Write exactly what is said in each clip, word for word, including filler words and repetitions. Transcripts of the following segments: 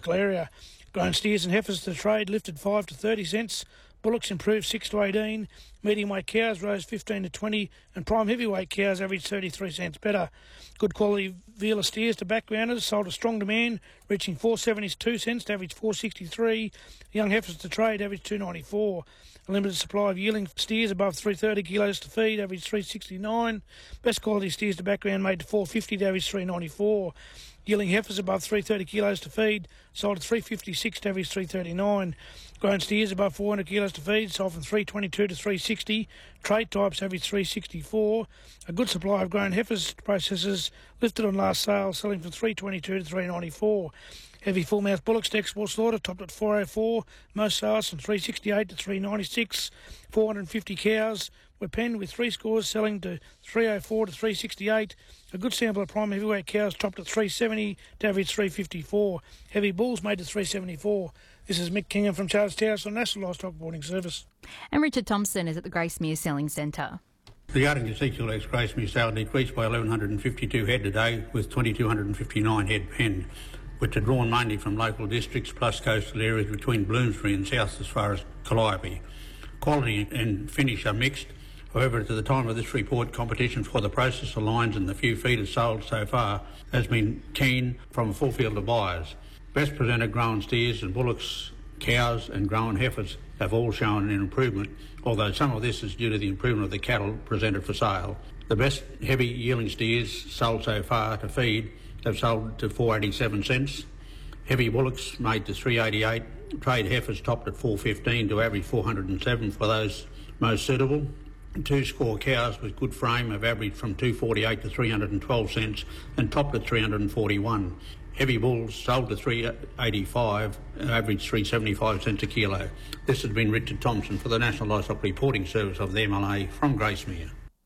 typical area. Grown steers and heifers to trade lifted five to thirty cents. Bullocks improved six to eighteen. Medium weight cows rose fifteen to twenty, and prime heavyweight cows averaged thirty-three cents better. Good quality Vila steers to backgrounders sold a strong demand, reaching four seventy-two cents to average four sixty-three. Young heifers to trade averaged two ninety-four. A limited supply of yearling steers above three thirty kilos to feed averaged three sixty-nine. Best quality steers to background made to four fifty to average three ninety-four. Yearling heifers above three thirty kilos to feed sold at three fifty-six to average three thirty-nine. Grown steers above four hundred kilos to feed sold from three twenty-two to three sixty. Trait types average three sixty-four. A good supply of grown heifers processors lifted on last sale, selling from three twenty-two to three ninety-four. Heavy full-mouth bullocks to export slaughter topped at four oh four. Most sales from three sixty-eight to three ninety-six. four hundred fifty cows were penned with three scores selling to three oh four to three sixty-eight. A good sample of prime heavyweight cows topped at three seventy to average three fifty-four. Heavy bulls made to three seventy-four. This is Mick Kingham from Charles Towers on National Livestock Boarding Service. And Richard Thompson is at the Gracemere Selling Centre. Regarding the Ezekiel X Gracemere sale decreased by eleven fifty-two head today, with twenty-two fifty-nine head penned, which are drawn mainly from local districts plus coastal areas between Bloomsbury and south as far as Calliope. Quality and finish are mixed. However, at the time of this report, competition for the processor lines and the few feeders sold so far has been keen from a full field of buyers. Best presented grown steers and bullocks, cows and grown heifers have all shown an improvement, although some of this is due to the improvement of the cattle presented for sale. The best heavy yearling steers sold so far to feed have sold to four eighty-seven cents. Heavy bullocks made to three eighty-eight. Trade heifers topped at four fifteen to average four hundred seven for those most suitable. Two score cows with good frame have averaged from two forty-eight to three hundred twelve cents and topped at three hundred forty-one. Heavy bulls sold to three eighty-five, averaged three seventy-five cents a kilo. This has been Richard Thompson for the National Livestock Reporting Service of the M L A from Gracemere.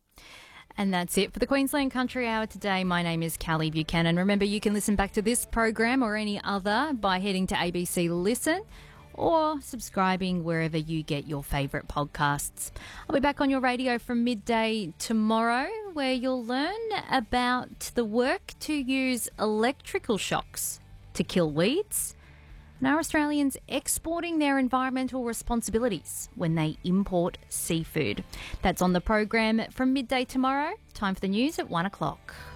And that's it for the Queensland Country Hour today. My name is Callie Buchanan. Remember, you can listen back to this program or any other by heading to A B C Listen or subscribing wherever you get your favourite podcasts. I'll be back on your radio from midday tomorrow, where you'll learn about the work to use electrical shocks to kill weeds, and are Australians exporting their environmental responsibilities when they import seafood? That's on the program from midday tomorrow. Time for the news at one o'clock.